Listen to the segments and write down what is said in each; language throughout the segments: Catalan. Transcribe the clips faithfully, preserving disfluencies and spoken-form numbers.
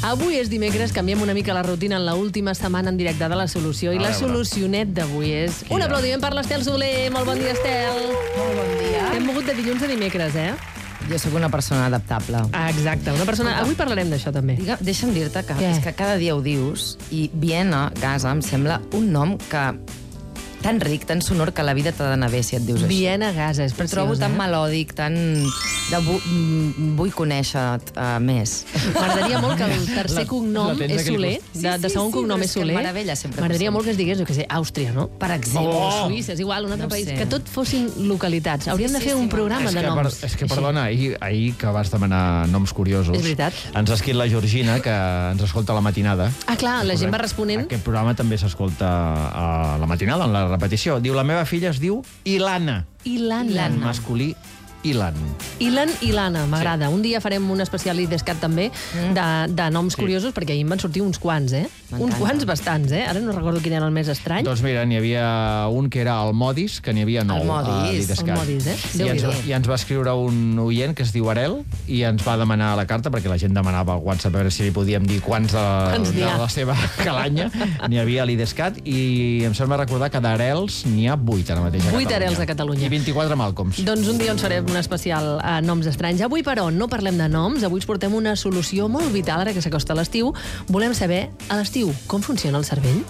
Avui és dimecres, canviem una mica la rutina en l'última setmana en directe de La Solució i la solucionet d'avui és... Un aplaudiment per l'Estel Soler. Molt bon dia, Estel. Molt bon dia. Hem mogut de dilluns a dimecres, eh? Jo sóc una persona adaptable. Ah, exacte, una persona... Avui parlarem d'això, també. Digue, deixa'm dir-te que, Què? és que cada dia ho dius i Viena, Gaza, em sembla un nom que... tan ric, tan sonor, que la vida t'ha d'anar bé si et dius així. Viena, Gaza, és Però preciós, trobo tan eh? melòdic, tan... De vu... mm, vull conèixer uh, més. M'agradaria molt que el tercer cognom la tens és aquí al Soler, Sí, de, de sí, segon sí, cognom però és és que em Soler. meravella sempre que M'agradaria ho molt que es digués, jo què sé, Àustria, no? Per exemple. O Suïssa, és igual, un altre No país. sé. Que tot fossin localitats. Hauríem Sí, de sí, fer sí, un programa És de que, per, noms. és que Així. perdona, ahir, ahir que vas demanar noms curiosos... És veritat. Ens ha escrit la Georgina, que ens escolta a la matinada. Ah, clar, la gent va responent. Aquest programa també s'escolta a la matinada, en la repetició. Diu, la meva filla es diu Ilana. Ilana. En masculí, Ilan. Ilan i Lana, m'agrada. Un dia farem un especial IDESCAT també de, de noms Sí. curiosos, perquè ahir em van sortir uns quants, eh? M'encanta. Uns quants bastants, eh? Ara no recordo quin era el més estrany. Doncs mira, n'hi havia un que era el Modis, que n'hi havia nou El Modis. a l'IDESCAT. El Modis, eh? I ens, Déu-n'hi-do. I ens va escriure un oient que es diu Arel i ens va demanar la carta, perquè la gent demanava al WhatsApp a veure si li podíem dir quants de, Quants n'hi de ha. la seva calanya n'hi havia a l'IDESCAT, i em sembla recordar que d'Arels n'hi ha vuit ara mateix a Vuit Catalunya. Arels a Catalunya. I vint-i-quatre Malcoms. Doncs un dia on farem un especial a noms estranys. Avui, però, no parlem de noms. Avui ens portem una solució molt vital, ara que s'acosta l'estiu. Volem saber, a l'estiu, com funciona el cervell?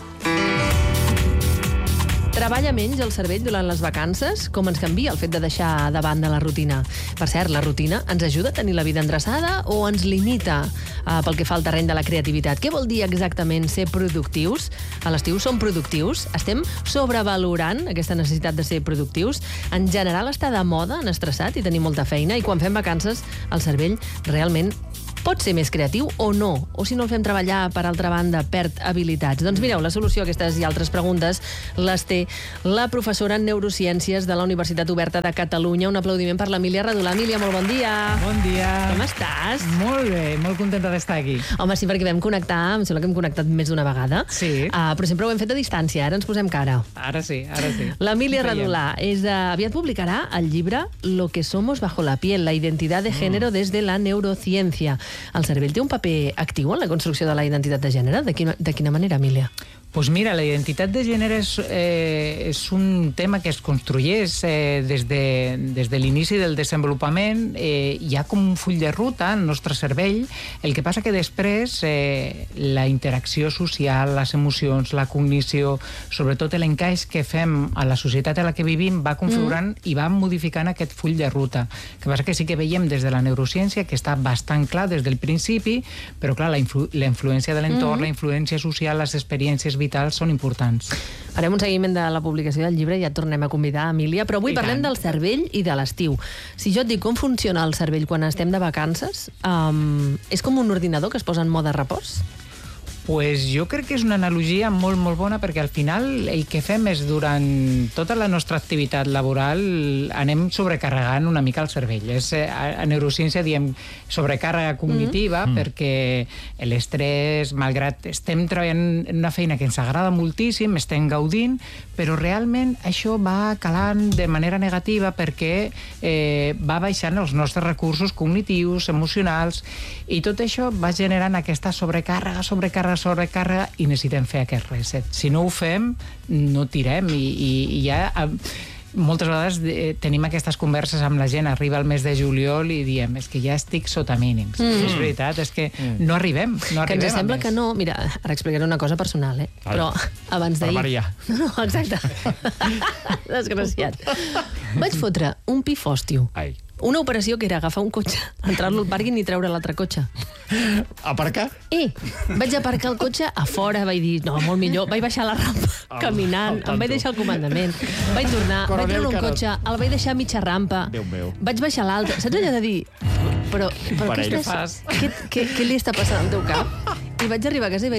Treballa menys el cervell durant les vacances? Com ens canvia el fet de deixar de banda la rutina? Per cert, la rutina ens ajuda a tenir la vida endreçada o ens limita uh, pel que fa al terreny de la creativitat? Què vol dir exactament ser productius? A l'estiu som productius? Estem sobrevalorant aquesta necessitat de ser productius? En general està de moda, en estressat i tenir molta feina, i quan fem vacances el cervell realment pot ser més creatiu o no? O si no el fem treballar, per altra banda, perd habilitats? Doncs mireu, la solució a aquestes i altres preguntes les té la professora en Neurociències de la Universitat Oberta de Catalunya. Un aplaudiment per l'Emília Redolà. Emília, molt bon dia. Bon dia. Com estàs? Molt bé, molt contenta d'estar aquí. Home, sí, perquè vam connectar, em sembla que hem connectat més d'una vegada. Sí. Uh, però sempre ho hem fet a distància, ara ens posem cara. Ara sí, ara sí. L'Emília Veiem. Redolà és, uh, aviat publicarà el llibre Lo que somos bajo la piel, la identidad de género desde la neurociencia. El cervell té un paper actiu en la construcció de la identitat de gènere? De quina, de quina manera, Emília? Pues mira, la identitat de gènere és, eh, és un tema que es construeix eh, des de, des de l'inici del desenvolupament. Eh, hi ha com un full de ruta en el nostre cervell. El que passa que després eh, la interacció social, les emocions, la cognició, sobretot l'encaix que fem a la societat a la que vivim, va configurant mm. i va modificant aquest full de ruta. El que passa que sí que veiem des de la neurociència que està bastant clar des del principi, però clar, la, influ la influència de l'entorn, mm. la influència social, les experiències vitals són importants. Farem un seguiment de la publicació del llibre i ja et tornem a convidar, Emília, però avui I parlem tant. del cervell i de l'estiu. Si jo et dic com funciona el cervell quan estem de vacances, um, és com un ordinador que es posa en mode repòs? Pues jo crec que és una analogia molt, molt bona, perquè al final el que fem és, durant tota la nostra activitat laboral, anem sobrecarregant una mica el cervell. És, a, a neurociència diem sobrecàrrega cognitiva, mm. perquè l'estrès, malgrat estem treballant en una feina que ens agrada moltíssim, estem gaudint, però realment això va calant de manera negativa perquè eh, va baixant els nostres recursos cognitius, emocionals, i tot això va generant aquesta sobrecàrrega, sobrecàrrega, sobrecàrrega, i necessitem fer aquest reset. Si no ho fem, no tirem, i, i, i ja... Moltes vegades eh, tenim aquestes converses amb la gent, arriba el mes de juliol i diem, és que ja estic sota mínims. Mm. És veritat, és que mm. no arribem, no Que arribem ens sembla a més. que no... Mira, ara explicaré una cosa personal, eh? Però abans d'ahir... Per variar. No, no, exacte. Desgraciat. Vaig fotre un pifòstiu. Ai. Una operació que era agafar un cotxe, entrar-lo al pàrquing i treure l'altre cotxe. Aparcar? I vaig aparcar el cotxe a fora, vaig dir, no, molt millor, vaig baixar la rampa El- caminant, el tanto. em vaig deixar el comandament, vaig tornar, Coronel vaig treure un Carot. cotxe, el vaig deixar a mitja rampa, Déu meu. vaig baixar l'altre, saps allò de dir, però, però què, Parell. estàs, què, què, què li està passant al teu cap? I vaig arribar a casa i vaig dir,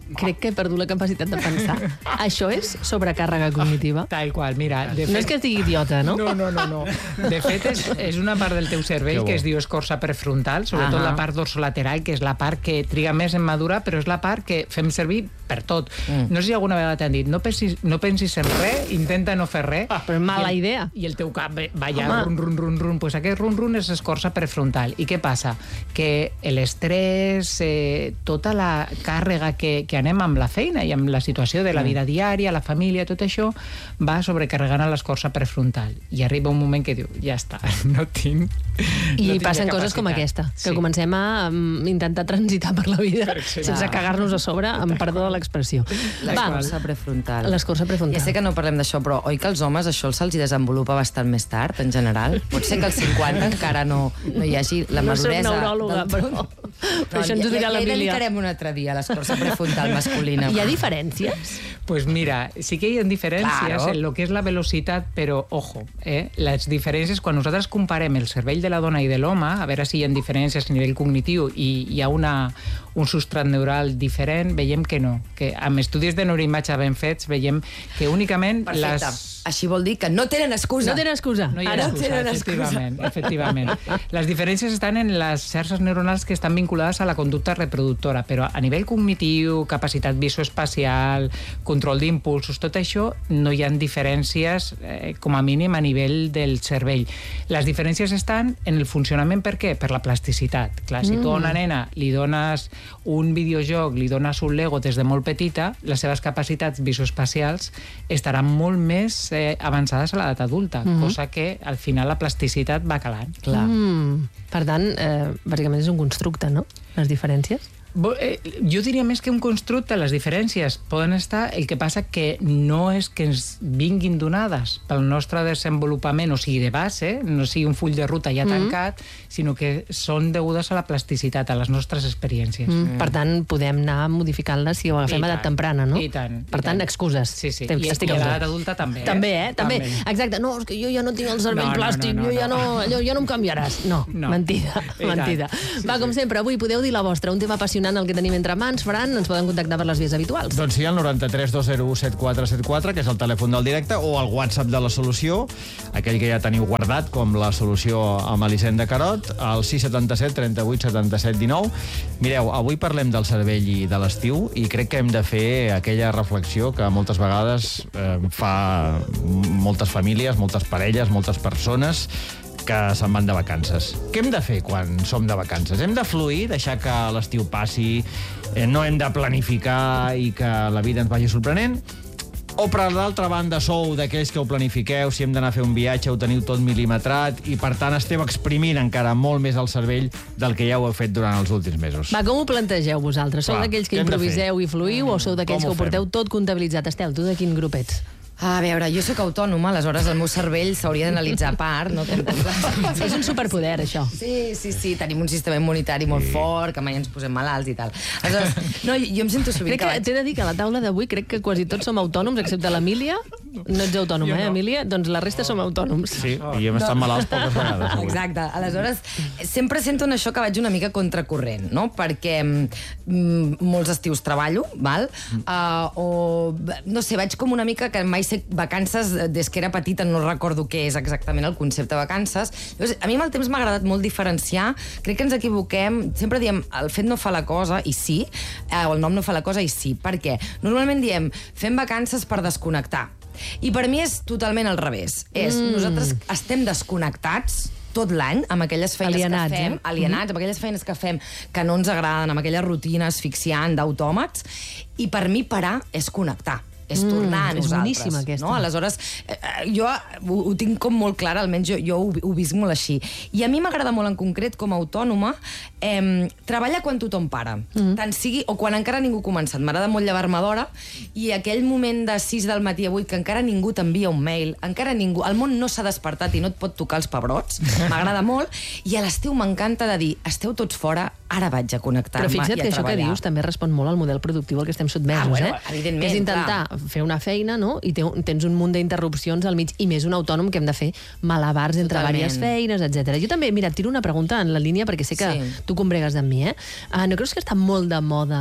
crec que he perdut la capacitat de pensar. Això és sobrecàrrega cognitiva? Tal qual, mira... De No fet... és que estigui idiota, no? No, no, no, no. De fet, és, és una part del teu cervell que es diu escorça prefrontal, sobretot Ahà. la part dorsolateral, que és la part que triga més en madurar, però és la part que fem servir per tot. Mm. No sé si alguna vegada t'han dit, no pensis, no pensis en res, intenta no fer res. Ah, però és mala i el, idea. I el teu cap va allà, Home. run, run, run, run. Pues aquest run, run és escorça prefrontal. I què passa? Que l'estrès, eh, tota la càrrega que, que anem amb la feina i amb la situació de la vida diària, la família, tot això, va sobrecarregant a l'escorça prefrontal. I arriba un moment que diu, ja està, no tinc... I no tinc passen la coses com aquesta, que Sí. comencem a um, intentar transitar per la vida Per exemple. sense cagar-nos a sobre, amb perdó de l'expressió. Va, L'escorça prefrontal. l'escorça prefrontal. Ja sé que no parlem d'això, però oi que els homes això se'ls desenvolupa bastant més tard, en general? Pot ser que als cinquanta encara no, no hi hagi la No soc maduresa... neuròloga, del però, tot. però això ens ho dirà ja, ja hi l'Emília. dedicarem un altre dia, a l'escorça prefrontal masculina. Hi ha diferències? Pues mira, sí que hi ha diferències Claro. en lo que és la velocitat, però, ojo, eh, les diferències, quan nosaltres comparem el cervell de la dona i de l'home, a veure si hi ha diferències a nivell cognitiu i hi ha una, un substrat neural diferent, veiem que no. Que amb estudis de neuroimatge ben fets veiem que únicament Perfecte. les... Així vol dir que no tenen excusa. No tenen excusa. No hi ha Ara. excusa, tenen excusa. efectivament, efectivament. Les diferències estan en les xarxes neuronals que estan vinculades a la conducta reproductora, però a nivell cognitiu, capacitat visoespacial, control d'impulsos, tot això, no hi ha diferències, eh, com a mínim, a nivell del cervell. Les diferències estan en el funcionament, per què? Per la plasticitat. Clar, si tu a una nena li dones un videojoc, li dones un Lego des de molt petita, les seves capacitats visoespacials estaran molt més eh, avançades a l'edat adulta, mm -hmm. cosa que al final la plasticitat va calant. Clar. Mm, per tant, eh, bàsicament és un constructe, no? Les diferències? Bo, eh, jo diria més que un constructe, les diferències poden estar, el que passa que no és que ens vinguin donades pel nostre desenvolupament, o sigui, de base, no sigui un full de ruta ja tancat, mm. sinó que són degudes a la plasticitat, a les nostres experiències. Mm. Per tant, podem anar modificant-les si ho agafem I a edat tant, temprana, no? i tant, Per i tant, tant. excuses. Sí, sí. Estic- I, estic i a amb tu. l'edat adulta també. Eh? També, eh? També. Exacte. No, és que jo ja no tinc el cervell No, no, plàstic, no, no, jo ja no. no, allò ja no em canviaràs. No, No. mentida, I tant. mentida. Sí, Va, com sí. sempre, avui podeu dir la vostra, un tema apassionant el que tenim entre mans. Fran, ens poden contactar per les vies habituals. Doncs sí, el noranta-tres dos zero u set quatre set quatre, que és el telèfon del directe, o el WhatsApp de la solució, aquell que ja teniu guardat, com la solució amb Elisenda Carot, al sis setanta set trenta vuit setanta set dinou. Mireu, avui parlem del cervell i de l'estiu, i crec que hem de fer aquella reflexió que moltes vegades eh, fa moltes famílies, moltes parelles, moltes persones que se'n van de vacances. Què hem de fer quan som de vacances? Hem de fluir, deixar que l'estiu passi, eh, no hem de planificar i que la vida ens vagi sorprenent? O, per l'altra banda, sou d'aquells que ho planifiqueu, si hem d'anar a fer un viatge ho teniu tot mil·limetrat i, per tant, esteu exprimint encara molt més el cervell del que ja ho heu fet durant els últims mesos? Va, com ho plantegeu vosaltres? Sou Clar, d'aquells que què hem de improviseu i fluïu o sou d'aquells Com que ho ho porteu fem? tot comptabilitzat? Estel, tu de quin grup ets? A veure, jo sóc autònoma, aleshores el meu cervell s'hauria d'analitzar a part, no? És un superpoder, això. Sí, sí, sí, tenim un sistema immunitari molt fort, que mai ens posem malalts i tal. Aleshores, no, jo, jo em sento sovint Crec que vaig... t'he de dir que a la taula d'avui crec que quasi tots som autònoms, excepte l'Emília. No ets autònoma, eh, Emília? Doncs la resta som autònoms. Sí, i hem estat malalts poques vegades. Avui. Exacte. Aleshores, sempre sento en això que vaig una mica contracorrent, no? Perquè mm, molts estius treballo, val? Uh, o, no sé, vaig com una mica que mai sé vacances, des que era petita no recordo què és exactament el concepte de vacances. Llavors, a mi amb el temps m'ha agradat molt diferenciar. Crec que ens equivoquem. Sempre diem el fet no fa la cosa, i sí, eh, o el nom no fa la cosa, i sí. Per què? Normalment diem fem vacances per desconnectar. I per mi és totalment al revés. És, mm. Nosaltres estem desconnectats tot l'any amb aquelles feines Alienats, que fem, eh? alienats, amb aquelles feines que fem que no ens agraden, amb aquella rutina asfixiant d'autòmats, i per mi parar és connectar. És tornar a Mm, és nosaltres. boníssima, aquesta. No? Aleshores, eh, jo ho, ho tinc com molt clar, almenys jo, jo ho, ho visc molt així. I a mi m'agrada molt en concret, com a autònoma, eh, treballar quan tothom para. Mm. Tant sigui, o quan encara ningú ha començat. M'agrada molt llevar-me d'hora, i aquell moment de sis del matí a vuit que encara ningú t'envia un mail, encara ningú... El món no s'ha despertat i no et pot tocar els pebrots. M'agrada molt. I a l'estiu m'encanta de dir, esteu tots fora, ara vaig a connectar-me i a Però treballar. fixa't que això que dius també respon molt al model productiu al que estem sotmesos, Ah, bueno, eh? evidentment, Que és intentar clar. fer una feina, no? I te, tens un munt d'interrupcions al mig, i més un autònom que hem de fer malabars entre Totalment. diverses feines, etcètera. Jo també, mira, et tiro una pregunta en la línia perquè sé que Sí. tu combregues amb mi, eh? Uh, no creus que està molt de moda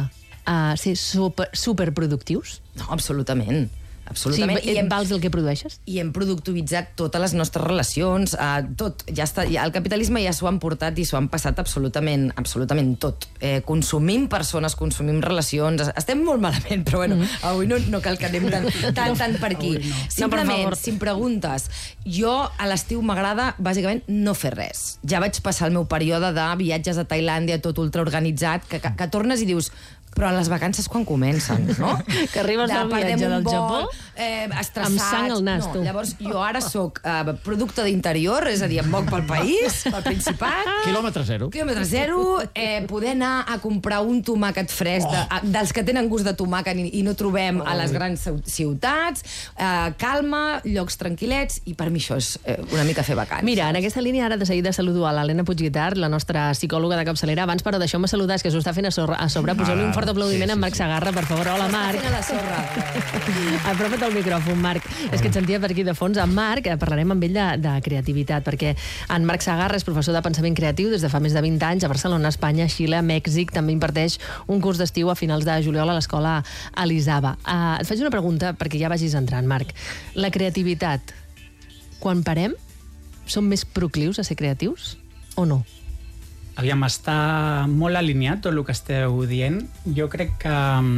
a ser super, superproductius? No, absolutament. Absolutament. Sí, I hem, vals el que produeixes? I hem productivitzat totes les nostres relacions, eh, tot. Ja està, ja, el capitalisme ja s'ho han portat i s'ho han passat absolutament, absolutament tot. Eh, consumim persones, consumim relacions, estem molt malament, però bueno, mm. avui no, no cal que anem tant, tant, tant per aquí. No. Simplement, no, si em preguntes, jo a l'estiu m'agrada bàsicament no fer res. Ja vaig passar el meu període de viatges a Tailàndia, tot ultraorganitzat, que, que, que tornes i dius... Però a les vacances quan comencen, no? Que arribes del viatge del Japó eh, estressats... amb sang al nas, no, tu. Llavors, jo ara soc eh, producte d'interior, és a dir, em moc pel país, pel Principat... Quilòmetre zero. Quilòmetre zero, eh, poder anar a comprar un tomàquet fresc, de, oh. dels que tenen gust de tomàquet i, i no trobem oh. a les grans ciutats, eh, calma, llocs tranquil·lets, i per mi això és eh, una mica fer vacances. Mira, en aquesta línia ara de seguida saludo a l'Helena Puigguitart, la nostra psicòloga de capçalera. Abans, però, deixeu-me saludar, és que s'ho està fent a sobre. A sobre. Poseu-li un fort aplaudiment sí, sí, a Marc Segarra, per favor. Hola, Marc. La sorra. Apropa't al micròfon, Marc. És que et sentia per aquí de fons. En Marc, parlarem amb ell de, de creativitat, perquè en Marc Segarra és professor de pensament creatiu des de fa més de vint anys a Barcelona, Espanya, Xile, Mèxic. També imparteix un curs d'estiu a finals de juliol a l'escola Elisava. Uh, et faig una pregunta perquè ja vagis entrant, Marc. La creativitat, quan parem, som més proclius a ser creatius o no? Aviam, està molt alineat tot el que esteu dient. Jo crec que,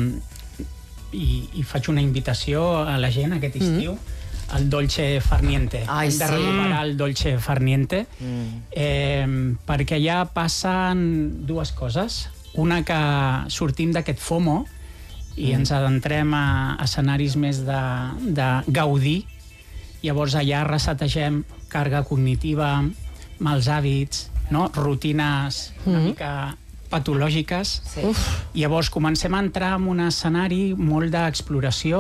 i, i faig una invitació a la gent aquest estiu, mm. el dolce farniente. Ai, Hem de sí. recuperar el dolce farniente, mm. eh, perquè ja passen dues coses. Una, que sortim d'aquest FOMO i mm. ens adentrem a escenaris més de, de gaudir. Llavors allà resetegem càrrega cognitiva, mals hàbits, no? Rutines una mm-hmm. mica patològiques. Sí. Llavors comencem a entrar en un escenari molt d'exploració,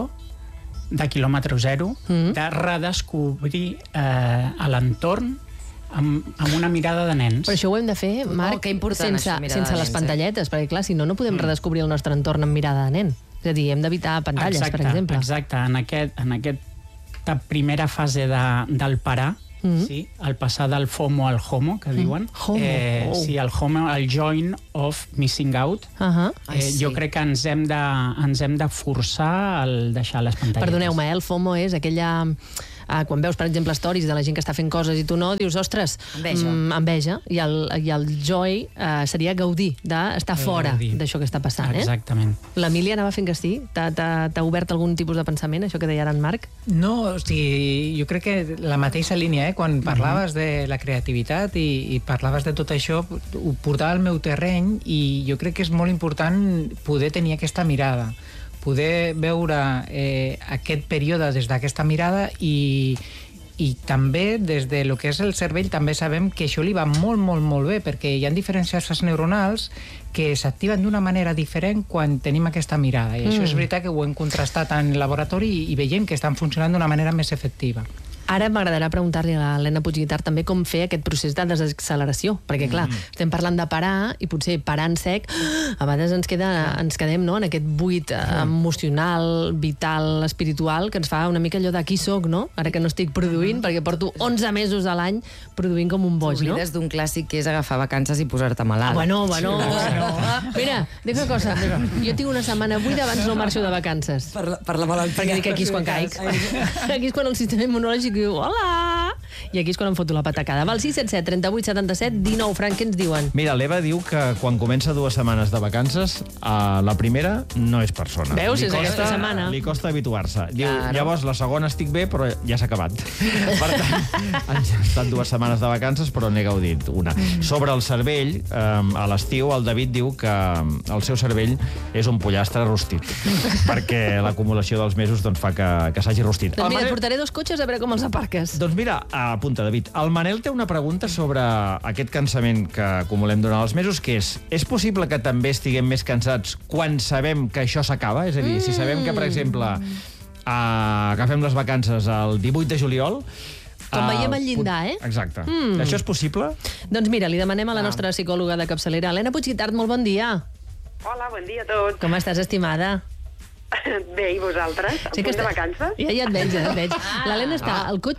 de quilòmetre zero, mm-hmm. de redescobrir eh, l'entorn amb, amb una mirada de nens. Però això ho hem de fer, Marc, oh, que important, sense, això, sense les pantalletes, perquè clar, si no, no podem mm. redescobrir el nostre entorn amb mirada de nen. És a dir, hem d'evitar pantalles, exacte, per exemple. Exacte, en, aquest, en aquesta primera fase de, del parar, Mm-hmm. sí? El passar del FOMO al HOMO, que diuen. Mm. Homo. Eh, oh. Sí, el HOMO, el Join of Missing Out. Uh-huh. eh, sí. Jo crec que ens hem, de, ens hem de forçar al deixar les pantalles. Perdoneu-me, eh? El FOMO és aquella... Uh, quan veus, per exemple, stories de la gent que està fent coses i tu no, dius, ostres, enveja. Mm, enveja. I, el, I el joy uh, seria gaudir, d'estar fora d'això que està passant. Exactament. Eh? L'Emília anava fent que sí? T'ha obert algun tipus de pensament, això que deia ara en Marc? No, o sigui, jo crec que la mateixa línia, eh? Quan parlaves de la creativitat i, i parlaves de tot això, ho portava al meu terreny i jo crec que és molt important poder tenir aquesta mirada, poder veure eh, aquest període des d'aquesta mirada i, i també des de lo que és el cervell també sabem que això li va molt, molt, molt bé, perquè hi ha diferents xarxes neuronals que s'activen d'una manera diferent quan tenim aquesta mirada, i mm. això és veritat que ho hem contrastat en laboratori i, i veiem que estan funcionant d'una manera més efectiva. Ara m'agradarà preguntar-li a l'Helena Puigguitart també com fer aquest procés de desacceleració, perquè clar, mm. estem parlant de parar i potser parar en sec, a vegades ens, queda, ens quedem no, en aquest buit mm. emocional, vital, espiritual, que ens fa una mica allò de qui soc, no? Ara que no estic produint, mm. perquè porto onze mesos a l'any produint com un boig, no? T'oblides d'un clàssic que és agafar vacances i posar-te malalt. Ah, bueno, bueno, sí, bueno. Mira, dic una cosa, jo tinc una setmana buida abans no marxo de vacances. Per la, per la malaltia. Perquè dic aquí és quan caic. Aquí és quan el sistema immunològic diu, hola! I aquí és quan em foto la patacada. Va, al sis set set, trenta-vuit, setanta-set, dinou, Frank, què ens diuen? Mira, l'Eva diu que quan comença dues setmanes de vacances, uh, la primera no és persona. Veus? Li és costa, aquesta setmana. Li costa habituar-se. Diu, claro. Llavors, la segona estic bé, però ja s'ha acabat. Per tant, han estat dues setmanes de vacances, però n'he gaudit una. Sobre el cervell, um, a l'estiu, el David diu que el seu cervell és un pollastre rostit, perquè l'acumulació dels mesos doncs, fa que, que s'hagi rostit. Doncs mira, et portaré dos cotxes a veure com els aparques. Doncs mira, apunta, David. El Manel té una pregunta sobre aquest cansament que acumulem durant els mesos, que és, és possible que també estiguem més cansats quan sabem que això s'acaba? És a dir, si sabem que, per exemple, uh, agafem les vacances el divuit de juliol... Com veiem al llindar, eh? Exacte. Mm. Això és possible? Doncs mira, li demanem a la nostra psicòloga de capçalera, Helena Puigguitart, molt bon dia. Hola, bon dia a tots. Com estàs, estimada? Bé, i vosaltres? Sí que punt està... de vacances? Ja, ja et veig, ja et veig. L'Helena està al cotxe,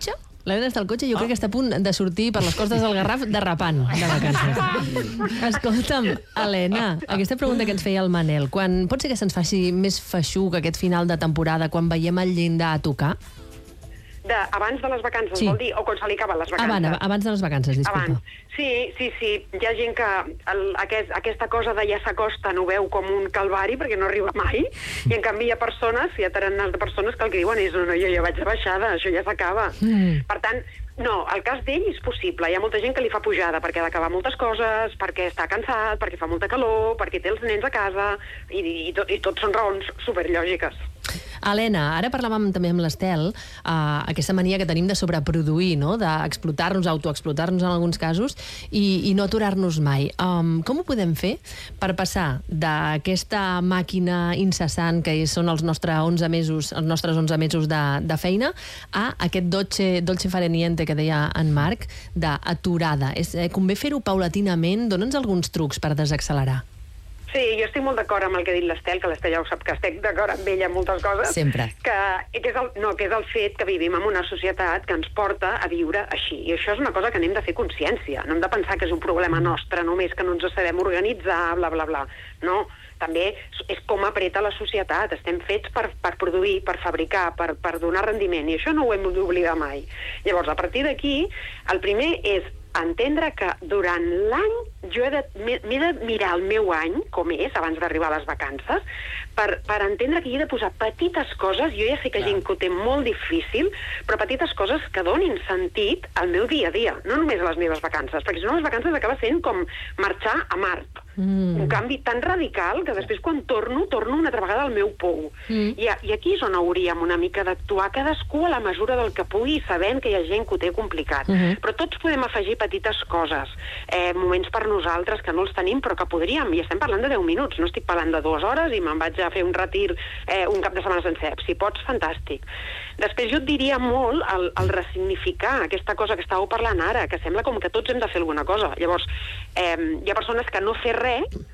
L'Helena està al cotxe i jo crec que està a punt de sortir per les costes del Garraf derrapant de vacances. Escolta'm, Helena, aquesta pregunta que ens feia el Manel, quan pot ser que se'ns faci més feixuc aquest final de temporada quan veiem el llindar a tocar? De, abans de les vacances, Sí. vol dir? O quan se li acaben les vacances? Abans, abans de les vacances, disculpa. Abans. Sí, sí, sí. Hi ha gent que el, aquest, aquesta cosa de ja s'acosta no veu com un calvari perquè no arriba mai, i en canvi hi ha persones, hi ha tarannals de persones que el que diuen és no, no, jo ja vaig de baixada, això ja s'acaba. Mm. Per tant, no, el cas d'ell és possible. Hi ha molta gent que li fa pujada perquè ha d'acabar moltes coses, perquè està cansat, perquè fa molta calor, perquè té els nens a casa, i, i, tot, i tot són raons superlògiques. Helena, ara parlàvem també amb l'Estel, uh, aquesta mania que tenim de sobreproduir, no? D'explotar-nos, autoexplotar-nos en alguns casos, i, i no aturar-nos mai. Um, com ho podem fer per passar d'aquesta màquina incessant que són els nostres onze mesos, els nostres onze mesos de, de feina, a aquest dolce, dolce fare niente que deia en Marc, d'aturada? És, eh, convé fer-ho paulatinament? Dóna'ns alguns trucs per desaccelerar. Sí, jo estic molt d'acord amb el que ha dit l'Estel, que l'Estel ja ho sap que estic d'acord amb ella en moltes coses. Sempre. Que, que, és el, no, que és el fet que vivim en una societat que ens porta a viure així. I això és una cosa que anem de fer consciència. No hem de pensar que és un problema nostre, només que no ens sabem organitzar, bla, bla, bla. No, també és com apreta la societat. Estem fets per, per produir, per fabricar, per, per donar rendiment, i això no ho hem d'oblidar mai. Llavors, a partir d'aquí, el primer és entendre que durant l'any jo he de, m'he de mirar el meu any, com és, abans d'arribar a les vacances, per, per entendre que hi he de posar petites coses, jo ja sé que hi ha gent que ho té molt difícil, però petites coses que donin sentit al meu dia a dia, no només a les meves vacances, perquè si no les vacances acaba sent com marxar a Mart. Mm. Un canvi tan radical que després quan torno, torno una altra vegada al meu pou. Mm. I, I aquí és on hauríem una mica d'actuar cadascú a la mesura del que pugui, sabent que hi ha gent que ho té complicat. Mm-hmm. Però tots podem afegir petites coses, eh, moments per nosaltres que no els tenim però que podríem, i estem parlant de deu minuts, no estic parlant de dues hores i me'n vaig a fer un retir eh, un cap de setmana sencer. Si pots, fantàstic. Després jo et diria molt el, el ressignificar aquesta cosa que estàveu parlant ara, que sembla com que tots hem de fer alguna cosa. Llavors, eh, hi ha persones que no fer res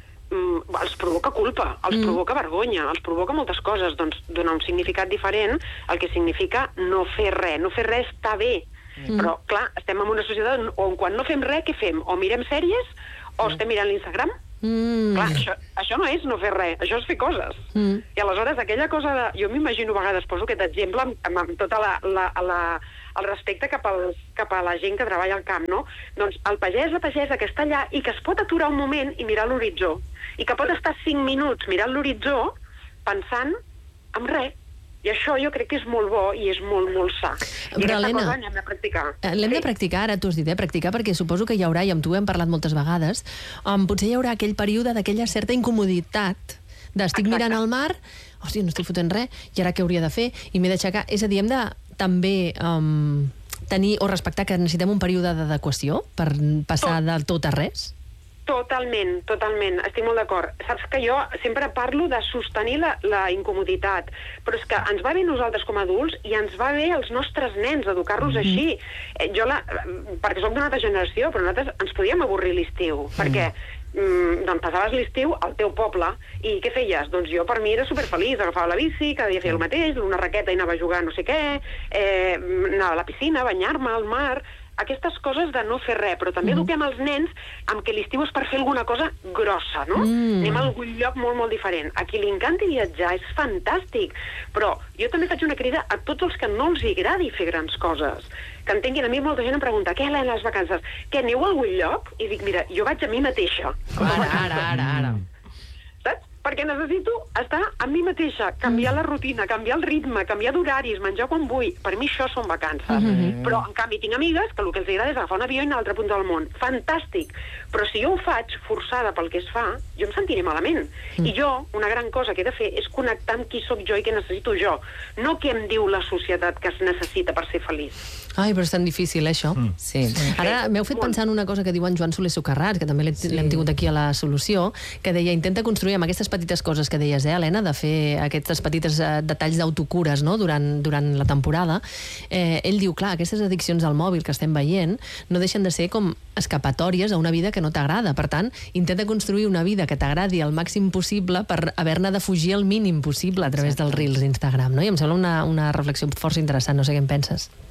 mm, els provoca culpa, els mm. provoca vergonya, els provoca moltes coses. Doncs donar un significat diferent el que significa no fer res. No fer res està bé, mm. però clar, estem en una societat on quan no fem res, què fem? O mirem sèries o estem mirant l'Instagram. Mm. Clar, això, això no és no fer res, això és fer coses. Mm. I aleshores aquella cosa de... Jo m'imagino a vegades, poso aquest exemple amb, amb, amb tota la, la, la, el respecte cap, als, cap a la gent que treballa al camp, no? Doncs el pagès, la pagesa que està allà i que es pot aturar un moment i mirar l'horitzó, i que pot estar cinc minuts mirant l'horitzó pensant en res. I això jo crec que és molt bo i és molt, molt sa. I Però, aquesta Helena, cosa l'hem de practicar. L'hem Sí. de practicar, ara t'ho has dit, eh? Practicar, perquè suposo que hi haurà, i amb tu hem parlat moltes vegades, um, potser hi haurà aquell període d'aquella certa incomoditat d'estic Exacte. mirant al mar, hòstia, no estic fotent res, i ara què hauria de fer? I m'he d'aixecar. És a dir, hem de també um, tenir o respectar que necessitem un període d'adequació per passar Tot. del tot a res? Totalment, totalment, estic molt d'acord. Saps que jo sempre parlo de sostenir la, la incomoditat, però és que ens va bé nosaltres com a adults i ens va bé als nostres nens educar-los mm-hmm. així. Eh, jo la, perquè som d'una altra generació, però nosaltres ens podíem avorrir l'estiu, mm. perquè mm, doncs passaves l'estiu al teu poble i què feies? Doncs jo per mi era superfeliç, agafava la bici, cada dia feia el mateix, una raqueta i anava a jugar no sé què, eh, anava a la piscina, a banyar-me al mar... Aquestes coses de no fer res, però també mm. eduquem els nens amb que l'estiu és per fer alguna cosa grossa, no? Mm. Anem a algun lloc molt, molt diferent. A qui li encanti viatjar és fantàstic, però jo també faig una crida a tots els que no els agradi fer grans coses, que entenguin. A mi molta gent em pregunta, què, Helena, les vacances? Què, aneu a algun lloc? I dic, mira, jo vaig a mi mateixa. Ara, ara, ara, ara. Saps? Perquè necessito estar amb mi mateixa, canviar la rutina, canviar el ritme, canviar d'horaris, menjar quan vull. Per mi això són vacances. Mm-hmm. Però, en canvi, tinc amigues que el que els agrada és agafar un avió i anar a l'altre punt del món. Fantàstic! Però si jo ho faig forçada pel que es fa, jo em sentiré malament. Mm. I jo, una gran cosa que he de fer és connectar amb qui sóc jo i què necessito jo. No què em diu la societat que es necessita per ser feliç. Ai, però és tan difícil, eh, això. Mm. Sí. Ara m'heu fet pensar en una cosa que diu en Joan Soler Socarrats, que també l'hem sí. tingut aquí a la Solució, que deia, intenta construir amb aquestes petites coses que deies, eh, Helena, de fer aquestes petites eh, detalls d'autocures, no?, durant, durant la temporada. Eh, ell diu, clar, aquestes addiccions al mòbil que estem veient no deixen de ser com escapatòries a una vida que no t'agrada. Per tant, intenta construir una vida que t'agradi al màxim possible per haver-ne de fugir el mínim possible a través dels Reels d'Instagram, no? I em sembla una, una reflexió força interessant, no sé què en penses. Sí,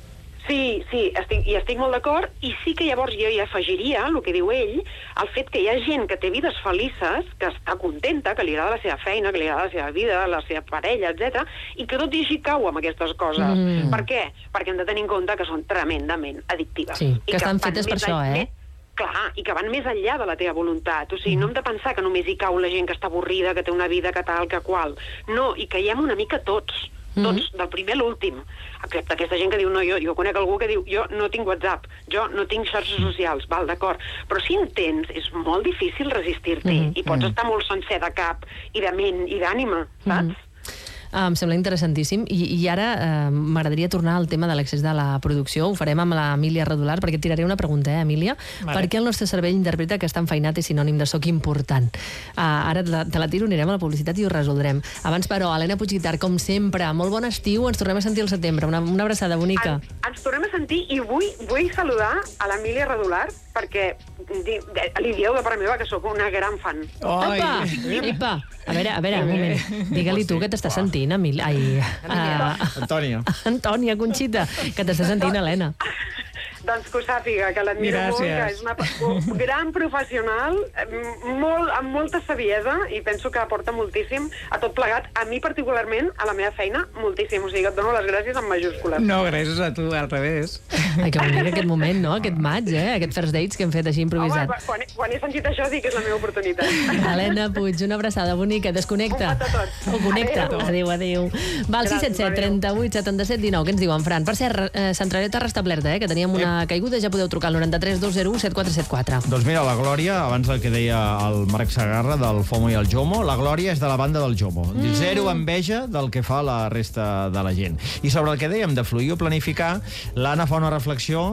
Sí, sí, estic, i estic molt d'acord, i sí que llavors jo hi afegiria, el que diu ell, el fet que hi ha gent que té vides felices, que està contenta, que li agrada la seva feina, que li agrada la seva vida, la seva parella, etcètera, i que tot i així cau amb aquestes coses. Mm. Per què? Perquè hem de tenir en compte que són tremendament addictives. Sí, que, I que estan fetes per això, eh? Clar, i que van més enllà de la teva voluntat. O sigui, no hem de pensar que només hi cau la gent que està avorrida, que té una vida que tal, que qual. No, hi caiem una mica tots. Tots, mm-hmm. del primer a l'últim. Aquesta gent que diu, no, jo, jo conec algú que diu, jo no tinc WhatsApp, jo no tinc xarxes socials, val, d'acord. Però si en tens, és molt difícil resistir-t'hi, mm-hmm. i pots estar molt sencer de cap, i de ment, i d'ànima, saps? Mm-hmm. Uh, em sembla interessantíssim. I, i ara uh, m'agradaria tornar al tema de l'accés de la producció. Ho farem amb l'Emília Redolar, perquè et tiraré una pregunta, eh, Emília? Vale. Per què el nostre cervell interpreta que estar enfeinat és sinònim de soc important? Uh, ara te la, te la tiro, anirem a la publicitat i ho resoldrem. Abans, però, Helena Puigguitart, com sempre, molt bon estiu, ens tornem a sentir al setembre. Una, una abraçada bonica. En, ens tornem a sentir i vull, vull saludar a l'Emília Redolar, perquè di, li dieu de part meva que sóc una gran fan. Opa! Epa! A veure, a veure, un moment. Digue-li tu que t'està sentint, Emília. Ai, uh, Antònia. Antònia, Conxita, que t'està sentint, Helena. Doncs que ho sàpiga, que l'admiro molt, que és una gran professional, molt, amb molta saviesa, i penso que aporta moltíssim a tot plegat, a mi particularment, a la meva feina, moltíssim. O sigui, et dono les gràcies en majúscules. No, gràcies a tu, al revés. Ai, que bonic aquest moment, no? Aquest maig, eh? Aquest first dates que hem fet així improvisat. Home, quan, quan he sentit això, dic que és la meva oportunitat. Helena Puig, una abraçada bonica, desconnecta. Un petó a tots. O connecta. Adéu, adéu. Va, al sis set set, trenta-vuit, setanta-set, dinou. Què ens diuen, Fran? Per cert, eh, centraleta restablerta, eh? Que teníem una caiguda, ja podeu trucar al noranta-tres dos zero u set quatre set quatre. Doncs mira, la Glòria, abans del que deia el Marc Sagarra, del FOMO i el JOMO, la Glòria és de la banda del JOMO. Mm. Zero enveja del que fa la resta de la gent. I sobre el que dèiem de fluir o planificar, l'Anna fa una reflexió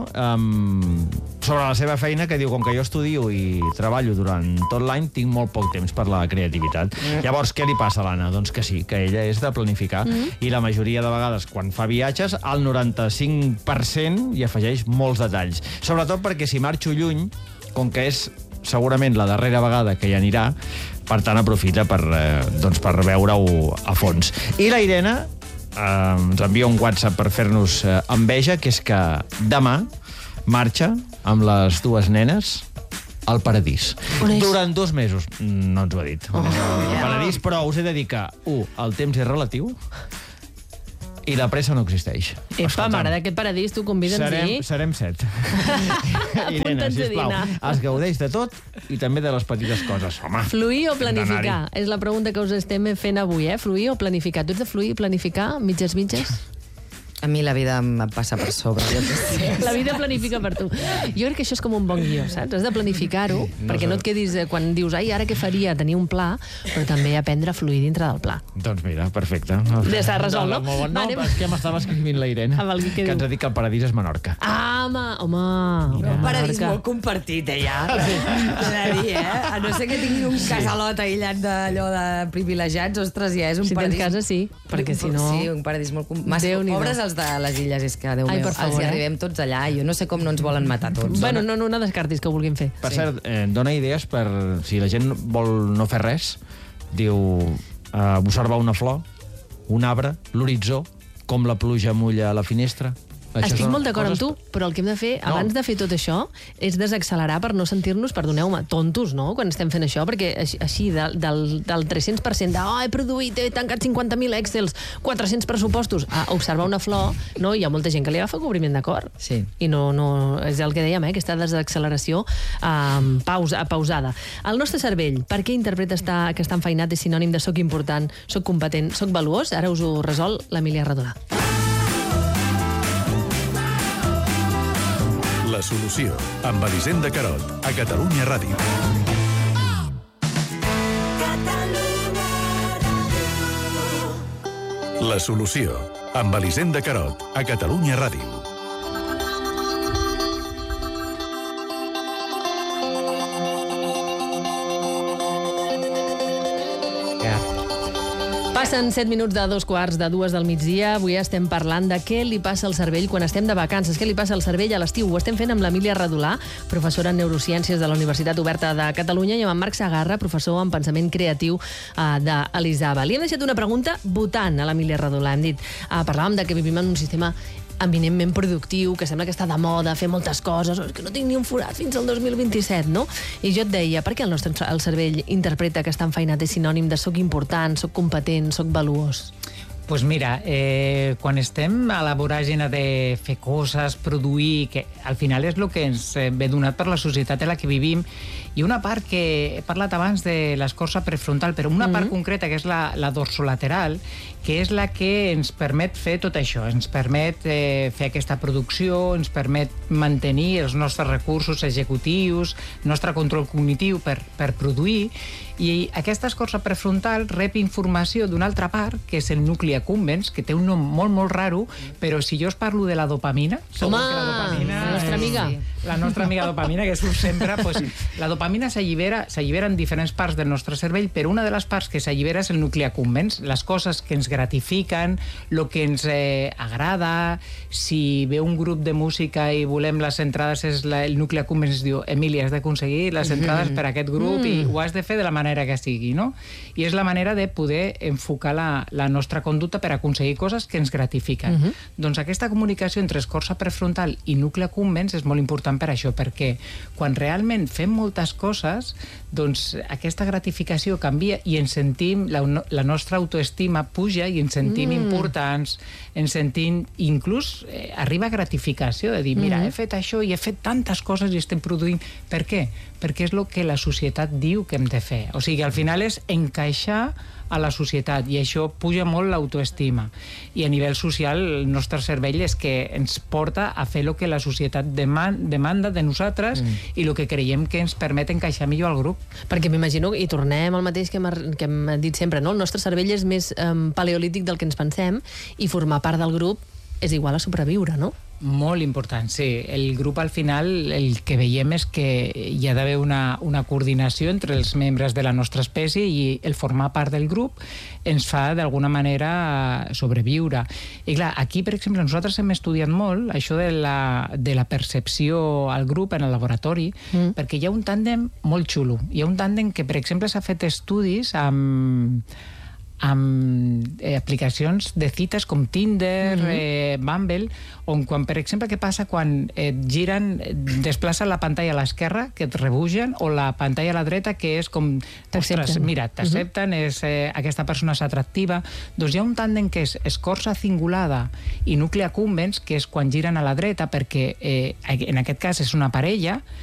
um, sobre la seva feina, que diu, com que jo estudio i treballo durant tot l'any, tinc molt poc temps per la creativitat. Mm. Llavors, què li passa a l'Anna? Doncs que sí, que ella és de planificar. Mm. I la majoria de vegades, quan fa viatges, el noranta-cinc per cent hi afegeix molts detalls. Sobretot perquè si marxo lluny, com que és segurament la darrera vegada que hi anirà, per tant aprofita per, eh, doncs per veure-ho a fons. I la Irene eh, ens envia un WhatsApp per fer-nos eh, enveja, que és que demà marxa amb les dues nenes al Paradís. Durant dos mesos. No ens ho ha dit. Oh, el Paradís, però us he de dir que, u, el temps és relatiu, i la pressa no existeix. Epa, m'agrada aquest Paradís, tu convida'ns serem, dir. Serem set. Irene, sisplau, es gaudeix de tot i també de les petites coses. Home, fluir o planificar? És la pregunta que us estem fent avui, eh? Fluir o planificar? Tu ets de fluir i planificar? Mitges, mitges? A mi la vida em passa per sobre. Jo sé. La vida planifica per tu. Jo crec que això és com un bon guió, saps? Has de planificar-ho, no perquè sé. No et quedis, quan dius, ai, ara què faria? Tenir un pla, però també aprendre a fluir dintre del pla. Doncs mira, perfecte. Ja s'ha resolt, no? No, no, no és que m'estava escrivint la Irene, que, que ens ha dit que el Paradís és Menorca. Ah, home, home. Un paradís molt compartit, eh, ja. T'he de dir, eh? A no ser que tinguin un casalot aïllat d'allò de privilegiats, ostres, ja és un si paradís... Si tens casa, sí, perquè si no... Sí, un paradís molt... Massa pobres els de les illes, és que, Déu meu, els hi arribem tots allà. Jo no sé com no ens volen matar tots. Bueno, no, no, no descartis que ho vulguin fer. Per sí. cert, eh, dona idees per... Si la gent vol no fer res, diu... Eh, observar una flor, un arbre, l'horitzó, com la pluja mulla a la finestra... Això Estic molt d'acord coses... amb tu, però el que hem de fer, no. abans de fer tot això, és desaccelerar per no sentir-nos, perdoneu-me, tontos, no?, quan estem fent això, perquè així, del, del, del tres-cents per cent de oh, he produït, he tancat cinquanta mil Excels, quatre-cents pressupostos, a observar una flor, no? Hi ha molta gent que li agafa cobriment de cor. Sí. I no, no, és el que dèiem, eh? Aquesta desacceleració um, pausa, pausada. El nostre cervell, per què interpreta estar, que està enfeinat és sinònim de soc important, soc competent, soc valuós? Ara us ho resol l'Emília Redolar. La solució, amb Elisenda Carot, a Catalunya Ràdio. La solució, amb Elisenda Carot, a Catalunya Ràdio. Passen set minuts de dos quarts de dues del migdia. Avui estem parlant de què li passa al cervell quan estem de vacances, què li passa al cervell a l'estiu. Ho estem fent amb l'Emília Redolar, professora en Neurociències de la Universitat Oberta de Catalunya, i amb en Marc Sagarra, professor en Pensament Creatiu uh, d'Elisava. Li hem deixat una pregunta votant a l'Emília Redolar. Hem dit, uh, parlàvem de que vivim en un sistema eminentment productiu, que sembla que està de moda, fer moltes coses, oh, és que no tinc ni un forat fins al dos mil vint-i-set, no? I jo et deia, per què el nostre el cervell interpreta que estar enfeinat és sinònim de soc important, soc competent, soc valuós? Pues mira, eh, quan estem a la voràgina de fer coses, produir, que al final és el que ens ve donat per la societat en la que vivim, i una part que he parlat abans de l'escorça prefrontal, però una mm-hmm. part concreta, que és la, la dorsolateral, que és la que ens permet fer tot això, ens permet eh, fer aquesta producció, ens permet mantenir els nostres recursos executius, el nostre control cognitiu per, per produir, i aquesta escorça prefrontal rep informació d'una altra part, que és el nucli accumbens, que té un nom molt, molt raro, però si jo us parlo de la dopamina... Home, la, dopamina la nostra amiga. És, la nostra amiga dopamina, que surt sempre... Pues, la dopamina s'allibera en diferents parts del nostre cervell, però una de les parts que s'allibera és el nucli accumbens, les coses que ens gratifiquen, el que ens eh, agrada. Si ve un grup de música i volem les entrades, és la, el nucli accumbens diu, Emília, has d'aconseguir les entrades per a aquest grup mm. i ho has de fer de la manera que sigui, no? I és la manera de poder enfocar la, la nostra conducta per aconseguir coses que ens gratifiquen. Uh -huh. Doncs aquesta comunicació entre escorça prefrontal i nucli accumbens és molt important per això, perquè quan realment fem moltes coses, doncs aquesta gratificació canvia i ens sentim, la, la nostra autoestima puja i ens sentim mm. importants, ens sentim, inclús eh, arriba gratificació de dir, mira, mm. he fet això i he fet tantes coses i estem produint. Per què? Perquè és el que la societat diu que hem de fer. O sigui, al final és encaixar a la societat, i això puja molt l'autoestima. I a nivell social, el nostre cervell és que ens porta a fer el que la societat deman demanda de nosaltres mm. i el que creiem que ens permet encaixar millor al grup. Perquè m'imagino, i tornem al mateix que hem, que hem dit sempre, no? El nostre cervell és més um, paleolític del que ens pensem, i formar part del grup és igual a sobreviure, no? Molt important, sí. El grup, al final, el que veiem és que hi ha d'haver una, una coordinació entre els membres de la nostra espècie, i el formar part del grup ens fa, d'alguna manera, sobreviure. I clar, aquí, per exemple, nosaltres hem estudiat molt això de la, de la percepció al grup en el laboratori, mm. perquè hi ha un tàndem molt xulo. Hi ha un tàndem que, per exemple, s'ha fet estudis amb... amb eh, aplicacions de cites com Tinder, mm-hmm. eh, Bumble, on quan, per exemple, què passa quan et giren, desplacen la pantalla a l'esquerra, que et rebugen, o la pantalla a la dreta, que és com, ostres, mira, t'accepten, mm-hmm. és, eh, aquesta persona és atractiva. Doncs hi ha un tàndem que és escorça cingulada i nucli accumbens, que és quan giren a la dreta, perquè eh, en aquest cas és una parella,